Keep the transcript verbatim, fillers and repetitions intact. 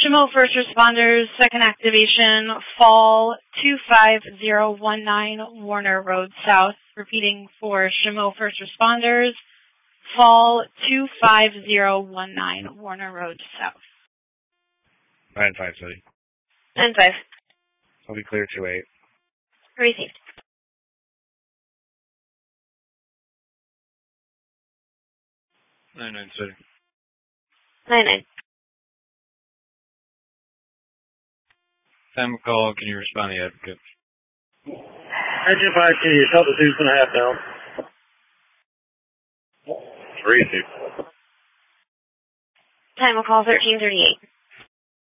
Shimo First Responders, second activation, fall two five zero one nine Warner Road South. Repeating for Shimo First Responders, fall two five zero one nine Warner Road South. nine five, City. nine five. I'll be clear two eight. Received. nine nine, City. nine nine. Time of call, can you respond to the advocate? Engine five, can you tell the deuce and a half down? Receive. Time of call thirteen thirty-eight.